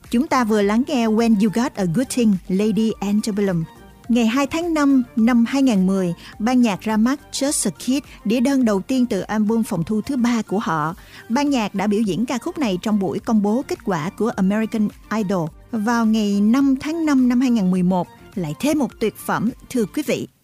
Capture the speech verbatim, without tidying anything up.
Chúng ta vừa lắng nghe When You Got a Good Thing, Lady Antebellum. Ngày hai tháng năm năm hai không một không, ban nhạc ra mắt Just a Kid, đĩa đơn đầu tiên từ album phòng thu thứ ba của họ. Ban nhạc đã biểu diễn ca khúc này trong buổi công bố kết quả của American Idol vào ngày năm tháng năm năm hai không một một. Lại thêm một tuyệt phẩm, thưa quý vị.